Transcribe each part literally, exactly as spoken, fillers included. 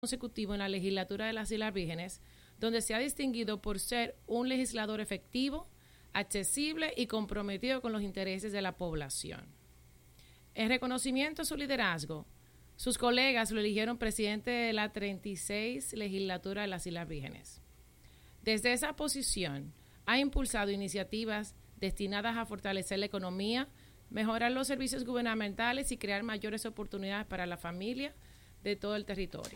consecutivo en la legislatura de las Islas Vírgenes, donde se ha distinguido por ser un legislador efectivo, accesible y comprometido con los intereses de la población. En reconocimiento a su liderazgo, sus colegas lo eligieron presidente de la treinta y seis legislatura de las Islas Vírgenes. Desde esa posición, ha impulsado iniciativas destinadas a fortalecer la economía, mejorar los servicios gubernamentales y crear mayores oportunidades para la familia de todo el territorio.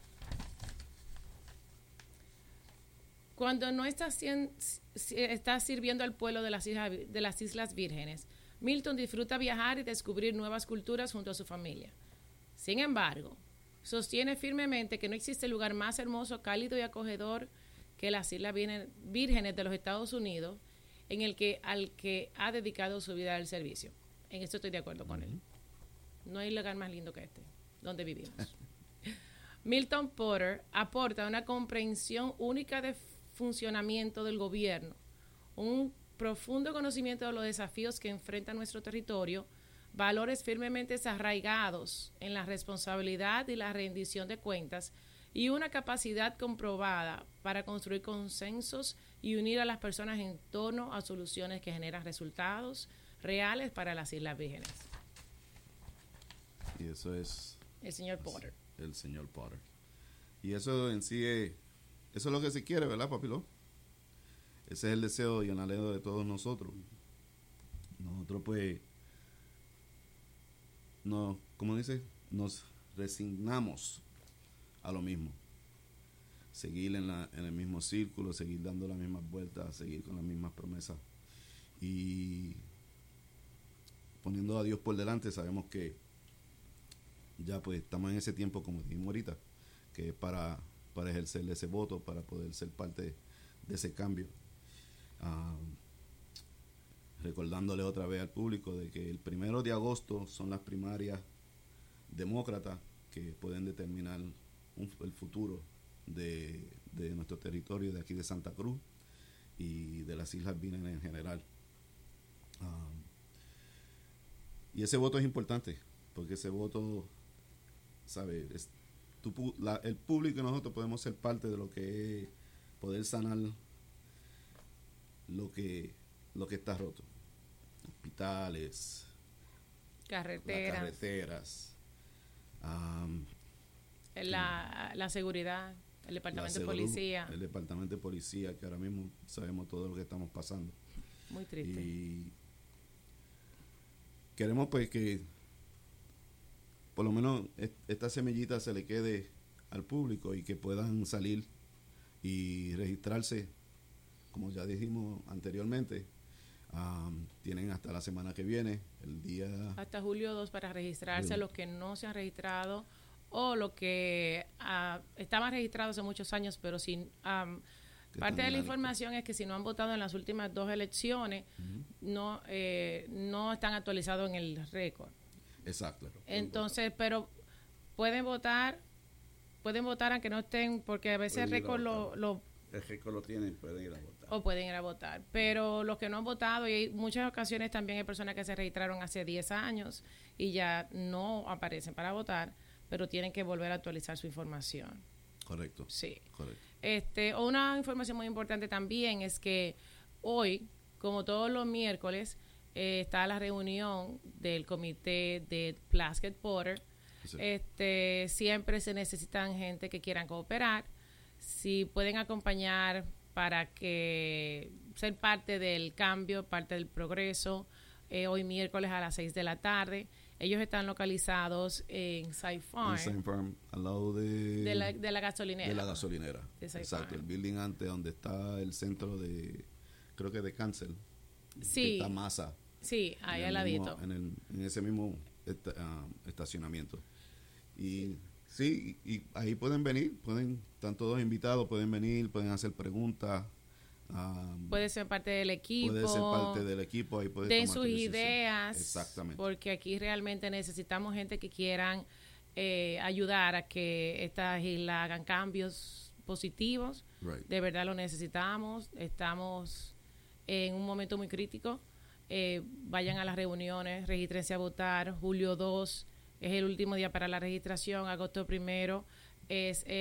Cuando no está, está sirviendo al pueblo de las, islas, de las Islas Vírgenes, Milton disfruta viajar y descubrir nuevas culturas junto a su familia. Sin embargo, sostiene firmemente que no existe lugar más hermoso, cálido y acogedor que las Islas Vírgenes de los Estados Unidos, en el que al que ha dedicado su vida al servicio. En esto estoy de acuerdo con él. No hay lugar más lindo que este, donde vivimos. Milton Porter aporta una comprensión única de funcionamiento del gobierno, un profundo conocimiento de los desafíos que enfrenta nuestro territorio, valores firmemente arraigados en la responsabilidad y la rendición de cuentas y una capacidad comprobada para construir consensos y unir a las personas en torno a soluciones que generan resultados reales para las Islas Vírgenes. Y eso es el señor Porter. El señor Porter. Y eso en sí es, eso es lo que se quiere, ¿verdad, papilón? Ese es el deseo y el anhelo de todos nosotros. Nosotros pues, no, ¿cómo dice? Nos resignamos a lo mismo. Seguir en, la, en el mismo círculo, seguir dando las mismas vueltas, seguir con las mismas promesas. Y poniendo a Dios por delante, sabemos que ya pues estamos en ese tiempo, como dijimos ahorita, que es para, para ejercer ese voto, para poder ser parte de ese cambio. Uh, recordándole otra vez al público de que el primero de agosto son las primarias demócratas que pueden determinar un, el futuro de, de nuestro territorio, de aquí de Santa Cruz y de las Islas Vírgenes en general. Uh, y ese voto es importante, porque ese voto, ¿sabes? Es, tu, la, el público y nosotros podemos ser parte de lo que es poder sanar lo que, lo que está roto. Hospitales, carreteras, carreteras um, la, la seguridad, el departamento de policía. El departamento de policía, que ahora mismo sabemos todo lo que estamos pasando. Muy triste. Y queremos pues que por lo menos esta semillita se le quede al público y que puedan salir y registrarse, como ya dijimos anteriormente. Um, tienen hasta la semana que viene, el día... Hasta julio dos para registrarse, los que no se han registrado o los que uh, estaban registrados hace muchos años, pero sin... Um, parte de la información es que si no han votado en las últimas dos elecciones, uh-huh. no, eh, no están actualizados en el récord. Exacto. Entonces, pero pueden votar, pueden votar aunque no estén, porque a veces el récord lo, lo... El récord lo tienen, pueden ir a votar. O pueden ir a votar. Pero los que no han votado, y hay muchas ocasiones también hay personas que se registraron hace diez años y ya no aparecen para votar, pero tienen que volver a actualizar su información. Correcto. Sí. Correcto. Este, una información muy importante también es que hoy, como todos los miércoles, eh, está la reunión del comité de Plaskett Porter. Sí. Este, siempre se necesitan gente que quieran cooperar. Si pueden acompañar para que ser parte del cambio, parte del progreso, eh, hoy miércoles a las seis de la tarde. Ellos están localizados en Cy Farm. En Cy Farm, al lado de... De la, de la gasolinera. De la gasolinera. Exacto, el building antes donde está el centro de, creo que de cáncer. Sí. Está Masa. Sí, ahí al ladito. En, el, en ese mismo esta, uh, estacionamiento. Y sí, y ahí pueden venir, pueden, están todos invitados, pueden venir, pueden hacer preguntas. Um, puede ser parte del equipo. Puede ser parte del equipo. Ahí puede den sus ideas. Exactamente. Porque aquí realmente necesitamos gente que quieran eh, ayudar a que estas islas hagan cambios positivos. Right. De verdad lo necesitamos. Estamos en un momento muy crítico. Eh, vayan a las reuniones, regístrense a votar. Julio dos es el último día para la registración, agosto primero es